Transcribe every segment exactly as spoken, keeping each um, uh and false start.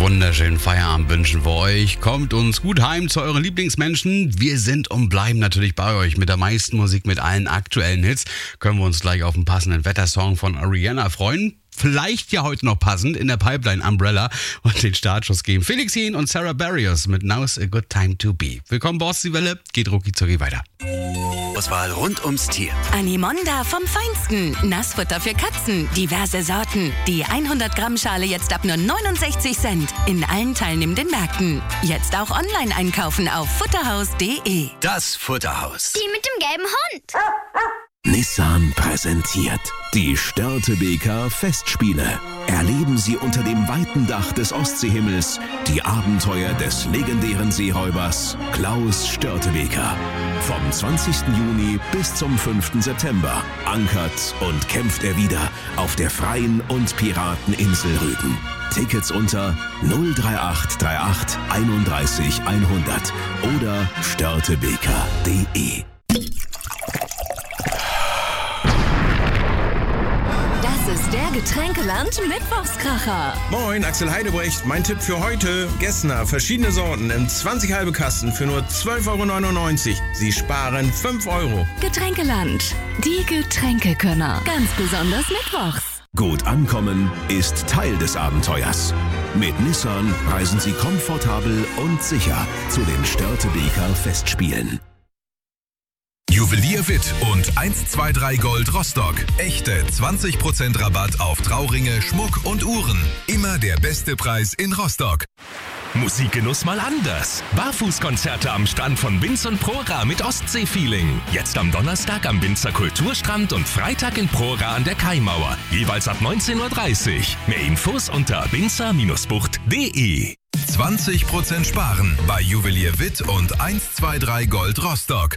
Wunderschönen Feierabend wünschen wir euch. Kommt uns gut heim zu euren Lieblingsmenschen. Wir sind und bleiben natürlich bei euch mit der meisten Musik, mit allen aktuellen Hits. Können wir uns gleich auf einen passenden Wettersong von Ariana freuen. Vielleicht ja heute noch passend in der Pipeline Umbrella und den Startschuss geben. Felix Jähn und Sarah Barrios mit Now's a Good Time to Be. Willkommen bei Ostseewelle, geht rucki zucki weiter. Auswahl rund ums Tier. Animonda vom Feinsten. Nassfutter für Katzen. Diverse Sorten. Die hundert Gramm Schale jetzt ab nur neunundsechzig Cent. In allen teilnehmenden Märkten. Jetzt auch online einkaufen auf futterhaus punkt de. Das Futterhaus. Die mit dem gelben Hund. Nissan präsentiert die Störtebeker Festspiele. Erleben Sie unter dem weiten Dach des Ostseehimmels die Abenteuer des legendären Seeräubers Klaus Störtebeker. Vom zwanzigsten Juni bis zum fünften September ankert und kämpft er wieder auf der freien und Pirateninsel Rügen. Tickets unter null drei acht drei acht einunddreißig hundert oder störtebeker punkt de. Das ist der Getränkeland Mittwochskracher. Moin, Axel Heidebrecht. Mein Tipp für heute: Gessner, verschiedene Sorten im zwanzig halbe Kasten für nur zwölf Euro neunundneunzig. Sie sparen fünf Euro. Getränkeland. Die Getränkekönner. Ganz besonders mittwochs. Gut ankommen ist Teil des Abenteuers. Mit Nissan reisen Sie komfortabel und sicher zu den Störtebeker Festspielen. Juwelier Witt und eins zwei drei Gold Rostock. Echte zwanzig Prozent Rabatt auf Trauringe, Schmuck und Uhren. Immer der beste Preis in Rostock. Musikgenuss mal anders. Barfußkonzerte am Strand von Binz und Prora mit Ostsee-Feeling. Jetzt am Donnerstag am Binzer Kulturstrand und Freitag in Prora an der Kaimauer. Jeweils ab neunzehn Uhr dreißig. Mehr Infos unter binzer Bindestrich bucht punkt de. zwanzig Prozent sparen bei Juwelier Witt und eins zwei drei Gold Rostock.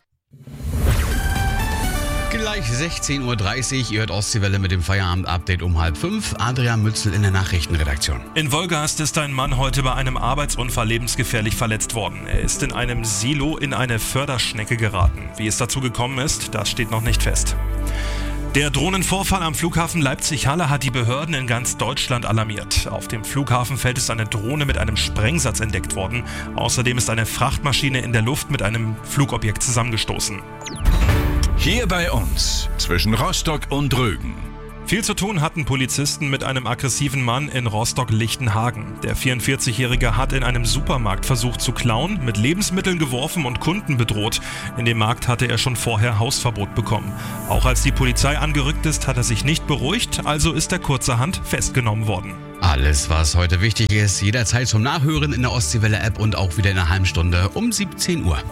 Gleich sechzehn Uhr dreißig, ihr hört Ostseewelle mit dem Feierabend-Update um halb fünf. Adrian Mützel in der Nachrichtenredaktion. In Wolgast ist ein Mann heute bei einem Arbeitsunfall lebensgefährlich verletzt worden. Er ist in einem Silo in eine Förderschnecke geraten. Wie es dazu gekommen ist, das steht noch nicht fest. Der Drohnenvorfall am Flughafen Leipzig-Halle hat die Behörden in ganz Deutschland alarmiert. Auf dem Flughafenfeld ist eine Drohne mit einem Sprengsatz entdeckt worden. Außerdem ist eine Frachtmaschine in der Luft mit einem Flugobjekt zusammengestoßen. Hier bei uns, zwischen Rostock und Rügen. Viel zu tun hatten Polizisten mit einem aggressiven Mann in Rostock-Lichtenhagen. Der vierundvierzig-Jährige hat in einem Supermarkt versucht zu klauen, mit Lebensmitteln geworfen und Kunden bedroht. In dem Markt hatte er schon vorher Hausverbot bekommen. Auch als die Polizei angerückt ist, hat er sich nicht beruhigt, also ist er kurzerhand festgenommen worden. Alles, was heute wichtig ist, jederzeit zum Nachhören in der Ostseewelle-App und auch wieder in einer halben Stunde um siebzehn Uhr.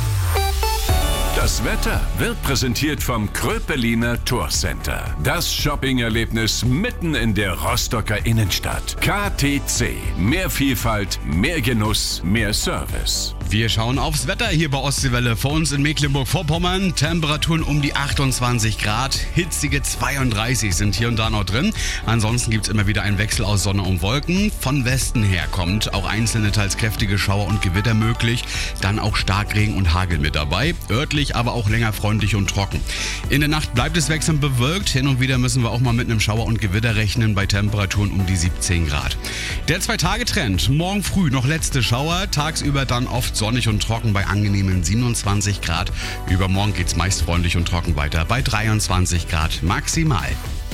Das Wetter wird präsentiert vom Kröpeliner Tourcenter. Das Shopping-Erlebnis mitten in der Rostocker Innenstadt. K T C. Mehr Vielfalt, mehr Genuss, mehr Service. Wir schauen aufs Wetter hier bei Ostseewelle. Vor uns in Mecklenburg-Vorpommern Temperaturen um die achtundzwanzig Grad. Hitzige zweiunddreißig sind hier und da noch drin. Ansonsten gibt es immer wieder einen Wechsel aus Sonne und Wolken. Von Westen her kommt auch einzelne teils kräftige Schauer und Gewitter möglich. Dann auch Starkregen und Hagel mit dabei. Örtlich aber auch länger freundlich und trocken. In der Nacht bleibt es wechselnd bewölkt. Hin und wieder müssen wir auch mal mit einem Schauer und Gewitter rechnen bei Temperaturen um die siebzehn Grad. Der Zwei-Tage-Trend. Morgen früh noch letzte Schauer. Tagsüber dann oft sonnig und trocken bei angenehmen siebenundzwanzig Grad. Übermorgen geht's meist freundlich und trocken weiter bei dreiundzwanzig Grad maximal.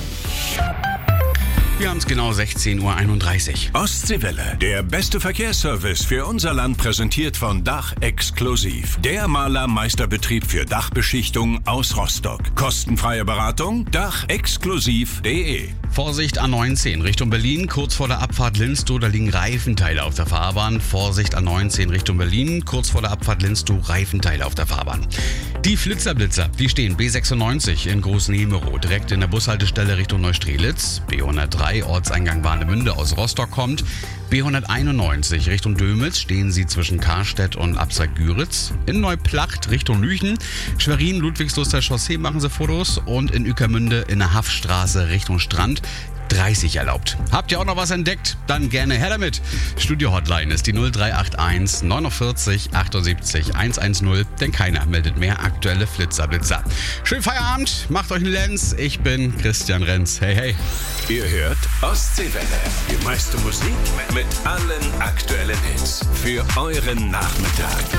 Wir haben es genau sechzehn Uhr einunddreißig. Ostseewelle, der beste Verkehrsservice für unser Land, präsentiert von Dach Exklusiv. Der Malermeisterbetrieb für Dachbeschichtung aus Rostock. Kostenfreie Beratung, dach exklusiv punkt de. Vorsicht A neunzehn Richtung Berlin, kurz vor der Abfahrt Linstow, da liegen Reifenteile auf der Fahrbahn. Vorsicht A neunzehn Richtung Berlin, kurz vor der Abfahrt Linstow, Reifenteile auf der Fahrbahn. Die Flitzerblitzer, die stehen B sechsundneunzig in Großenhemerow, direkt in der Bushaltestelle Richtung Neustrelitz. B hundertdrei Ortseingang Warnemünde aus Rostock kommt. B hunderteinundneunzig Richtung Dömitz stehen sie zwischen Karstedt und Absag-Güritz. In Neuplacht Richtung Lüchen. Schwerin, Ludwigsluster Chaussee machen sie Fotos. Und in Ueckermünde in der Haffstraße Richtung Strand. dreißig erlaubt. Habt ihr auch noch was entdeckt? Dann gerne her damit. Studio-Hotline ist die null drei acht eins neunundvierzig achtundsiebzig hundertzehn, denn keiner meldet mehr aktuelle Flitzer-Blitzer. Schönen Feierabend, macht euch einen Lenz. Ich bin Christian Renz. Hey, hey. Ihr hört Ostseewelle. Die meiste Musik mit allen aktuellen Hits für euren Nachmittag.